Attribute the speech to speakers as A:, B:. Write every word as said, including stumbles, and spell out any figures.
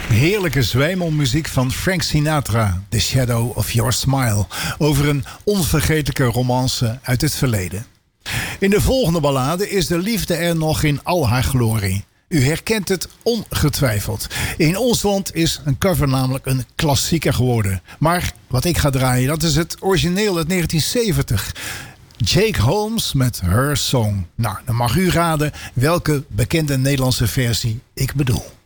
A: Heerlijke zwijmelmuziek van Frank Sinatra, The Shadow of Your Smile, over een onvergetelijke romance uit het verleden. In de volgende ballade is de liefde er nog in al haar glorie. U herkent het ongetwijfeld. In ons land is een cover namelijk een klassieker geworden. Maar wat ik ga draaien, dat is het origineel uit negentien zeventig. Jake Holmes met Her Song. Nou, dan mag u raden welke bekende Nederlandse versie ik bedoel.